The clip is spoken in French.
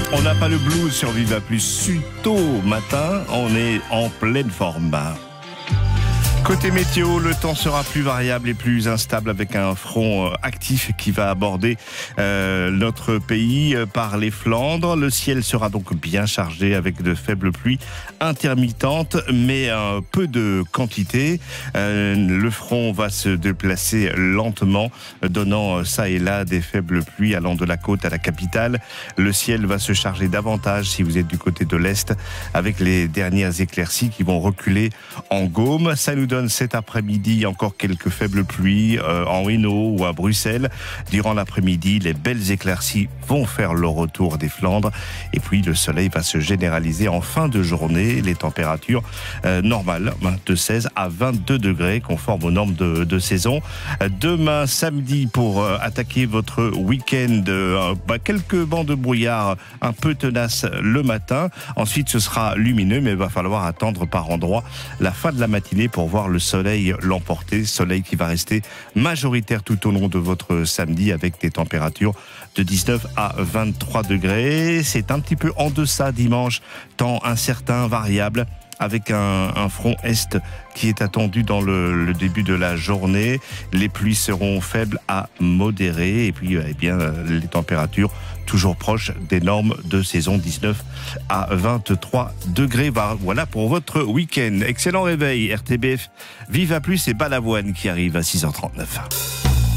On n'a pas le blues sur Viva Plus. Tôt matin, on est en pleine forme. Côté météo, le temps sera plus variable et plus instable avec un front actif qui va aborder notre pays par les Flandres. Le ciel sera donc bien chargé avec de faibles pluies intermittentes, mais peu de quantité. Le front va se déplacer lentement, donnant ça et là des faibles pluies allant de la côte à la capitale. Le ciel va se charger davantage si vous êtes du côté de l'Est, avec les dernières éclaircies qui vont reculer en Gaume. Ça nous donne cet après-midi encore quelques faibles pluies en Hainaut ou à Bruxelles. Durant l'après-midi, les belles éclaircies vont faire le retour des Flandres et puis le soleil va se généraliser en fin de journée. Les températures normales de 16 à 22 degrés conformes aux normes de saison. Demain samedi, pour attaquer votre week-end, quelques bancs de brouillard un peu tenaces le matin. Ensuite ce sera lumineux, mais il va falloir attendre par endroits la fin de la matinée pour voir le soleil l'emporter. Soleil qui va rester majoritaire tout au long de votre samedi avec des températures de 19 à 23 degrés. C'est un petit peu en deçà dimanche, temps incertain, variable, avec un front est qui est attendu dans le début de la journée. Les pluies seront faibles à modérées et puis les températures toujours proches des normes de saison, 19 à 23 degrés. Voilà pour votre week-end. Excellent réveil, RTBF. Viva Plus et Balavoine qui arrive à 6h39.